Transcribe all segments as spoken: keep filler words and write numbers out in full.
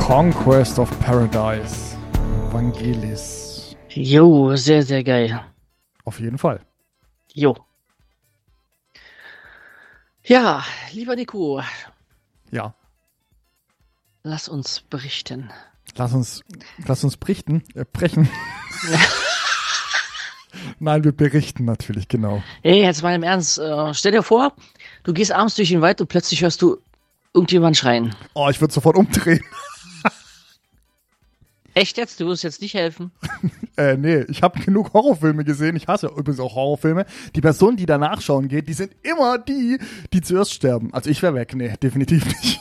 Conquest of Paradise. Vangelis. Jo, sehr, sehr geil. Auf jeden Fall. Jo. Ja, lieber Nico. Ja. Lass uns berichten. Lass uns, lass uns berichten, äh, brechen. Nein, wir berichten natürlich, genau. Ey, jetzt mal im Ernst. Äh, stell dir vor, du gehst abends durch den Wald und plötzlich hörst du irgendjemand schreien. Oh, ich würde sofort umdrehen. Echt jetzt? Du wirst jetzt nicht helfen? äh, nee, ich habe genug Horrorfilme gesehen. Ich hasse übrigens auch Horrorfilme. Die Person, die da nachschauen geht, die sind immer die, die zuerst sterben. Also ich wäre weg. Nee, definitiv nicht.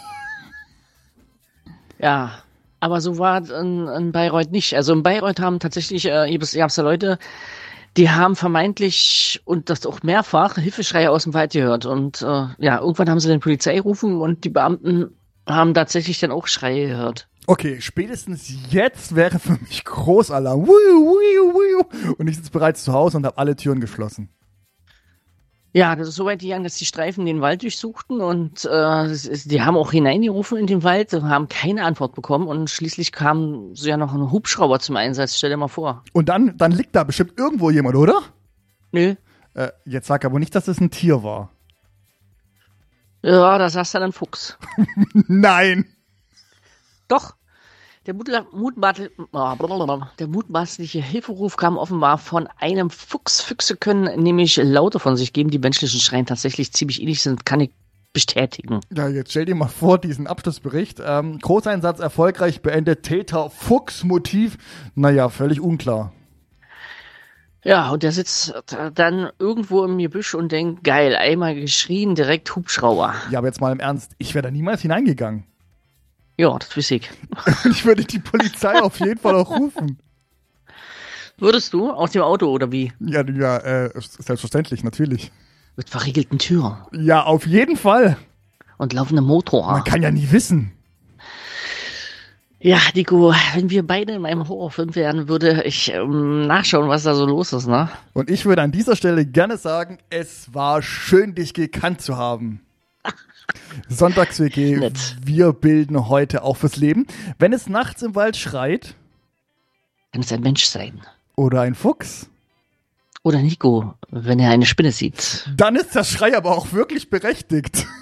Ja, aber so war es in, in Bayreuth nicht. Also in Bayreuth haben tatsächlich, äh, ihr habt ja Leute, die haben vermeintlich und das auch mehrfach Hilfeschreie aus dem Wald gehört. Und äh, ja, irgendwann haben sie den Polizei gerufen und die Beamten haben tatsächlich dann auch Schreie gehört. Okay, spätestens jetzt wäre für mich Großalarm. Wiu, wiu, wiu. Und ich sitze bereits zu Hause und habe alle Türen geschlossen. Ja, das ist so weit gegangen, dass die Streifen den Wald durchsuchten und äh, das ist, die haben auch hineingerufen in den Wald, haben keine Antwort bekommen und schließlich kam so ja noch ein Hubschrauber zum Einsatz, stell dir mal vor. Und dann, dann liegt da bestimmt irgendwo jemand, oder? Nö. Äh, jetzt sag aber nicht, dass es ein Tier war. Ja, da saß dann ein Fuchs. Nein. Doch. Der, Mutmaß, der mutmaßliche Hilferuf kam offenbar von einem Fuchs. Füchse können nämlich Laute von sich geben, die menschlichen Schreien tatsächlich ziemlich ähnlich sind, kann ich bestätigen. Ja, jetzt stell dir mal vor, diesen Abschlussbericht. Ähm, Großeinsatz erfolgreich beendet, Täter Fuchs, Motiv, naja, völlig unklar. Ja, und der sitzt dann irgendwo im Gebüsch und denkt, geil, einmal geschrien, direkt Hubschrauber. Ja, aber jetzt mal im Ernst, ich wäre da niemals hineingegangen. Ja, das weiß ich. Ich würde die Polizei auf jeden Fall auch rufen. Würdest du? Aus dem Auto oder wie? Ja, ja, äh, selbstverständlich, natürlich. Mit verriegelten Türen. Ja, auf jeden Fall. Und laufendem Motor. Man kann ja nie wissen. Ja, Nico, wenn wir beide in einem Horrorfilm wären, würde ich ähm, nachschauen, was da so los ist, ne? Und ich würde an dieser Stelle gerne sagen, es war schön, dich gekannt zu haben. Sonntags-W G, Nett. Wir bilden heute auch fürs Leben. Wenn es nachts im Wald schreit. Kann es ein Mensch sein. Oder ein Fuchs. Oder Nico, wenn er eine Spinne sieht. Dann ist der Schrei aber auch wirklich berechtigt.